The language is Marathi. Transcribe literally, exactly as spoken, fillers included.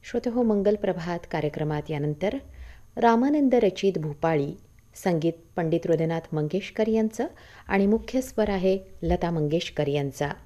श्रोते हो, मंगल प्रभात कार्यक्रमात यानंतर रामानंद रचित भूपाळी, संगीत पंडित हृदयनाथ मंगेशकर यांचं आणि मुख्य स्वर आहे लता मंगेशकर यांचा.